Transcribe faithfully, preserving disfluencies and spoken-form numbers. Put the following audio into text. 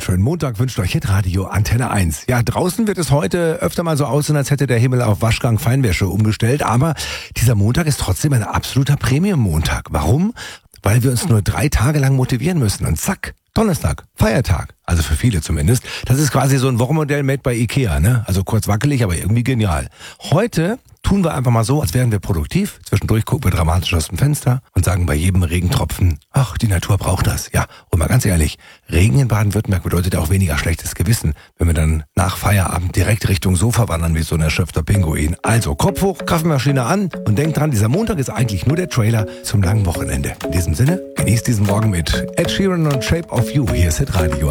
einen schönen Montag wünscht euch Hitradio Antenne eins. Ja, draußen wird es heute öfter mal so aussehen, als hätte der Himmel auf Waschgang Feinwäsche umgestellt. Aber dieser Montag ist trotzdem ein absoluter Premium-Montag. Warum? Weil wir uns nur drei Tage lang motivieren müssen. Und zack, Donnerstag, Feiertag. Also für viele zumindest. Das ist quasi so ein Wochenmodell made by Ikea, ne? Also kurz wackelig, aber irgendwie genial. Heute tun wir einfach mal so, als wären wir produktiv. Zwischendurch gucken wir dramatisch aus dem Fenster und sagen bei jedem Regentropfen, ach, die Natur braucht das. Ja, und mal ganz ehrlich, Regen in Baden-Württemberg bedeutet auch weniger schlechtes Gewissen, wenn wir dann nach Feierabend direkt Richtung Sofa wandern wie so ein erschöpfter Pinguin. Also Kopf hoch, Kaffeemaschine an und denkt dran, dieser Montag ist eigentlich nur der Trailer zum langen Wochenende. In diesem Sinne, genießt diesen Morgen mit Ed Sheeran und Shape of You. Hier ist Hitradio